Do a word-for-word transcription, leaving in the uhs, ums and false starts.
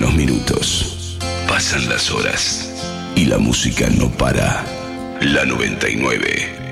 los minutos, pasan las horas y la música no para. La noventa y nueve.